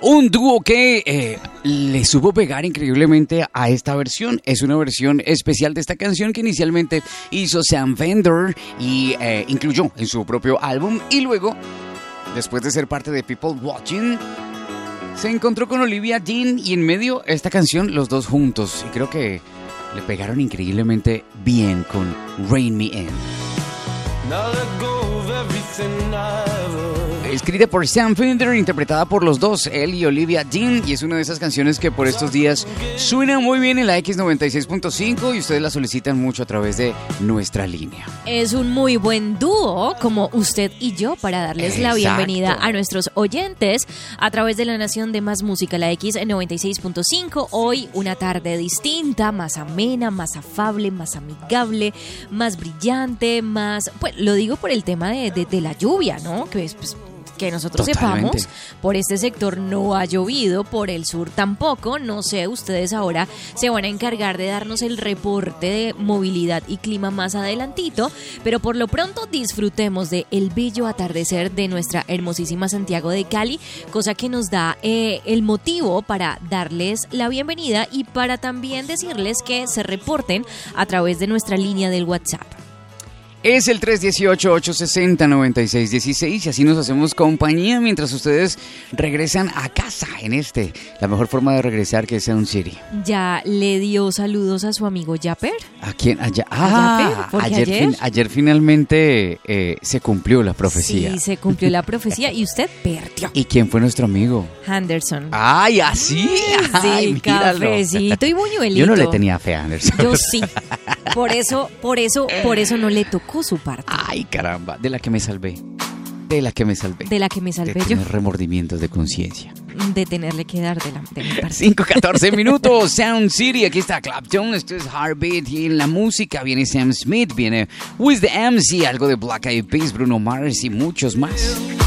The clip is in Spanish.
Un dúo que le supo pegar increíblemente a esta versión. Es una versión especial de esta canción que inicialmente hizo Sam Fender y incluyó en su propio álbum. Y luego, después de ser parte de People Watching, se encontró con Olivia Dean y en medio esta canción los dos juntos. Y creo que le pegaron increíblemente bien con Rain Me In. Escrita por Sam Fender, interpretada por los dos, él y Olivia Dean, y es una de esas canciones que por estos días suena muy bien en la X96.5 y ustedes la solicitan mucho a través de nuestra línea. Es un muy buen dúo, como usted y yo, para darles la bienvenida a nuestros oyentes a través de la Nación de Más Música, la X96.5. Hoy una tarde distinta, más amena, más afable, más amigable, más brillante, más... Pues lo digo por el tema de la lluvia, ¿no? Que es... Pues, que nosotros sepamos, por este sector no ha llovido, por el sur tampoco. No sé, ustedes ahora se van a encargar de darnos el reporte de movilidad y clima más adelantito, pero por lo pronto disfrutemos de el bello atardecer de nuestra hermosísima Santiago de Cali, cosa que nos da el motivo para darles la bienvenida y para también decirles que se reporten a través de nuestra línea del WhatsApp. Es el 318-860-9616 y así nos hacemos compañía mientras ustedes regresan a casa la mejor forma de regresar, que es Sound City. ¿Ya le dio saludos a su amigo Yapper? ¿A quién? Ayer finalmente se cumplió la profecía. Sí, se cumplió la profecía y usted perdió. ¿Y quién fue nuestro amigo? Anderson. ¡Ay, así! Sí, cafecito y buñuelito. Yo no le tenía fe a Anderson. Yo sí. Por eso no le tocó su parte. Ay, caramba, de la que me salvé. De la que me salvé yo. De tener remordimientos de conciencia. De tenerle que dar de mi parte. 5:14 minutos, Sound City, aquí está Clapton, esto es Heartbeat y en la música viene Sam Smith, viene With the MC, algo de Black Eyed Peas, Bruno Mars y muchos más.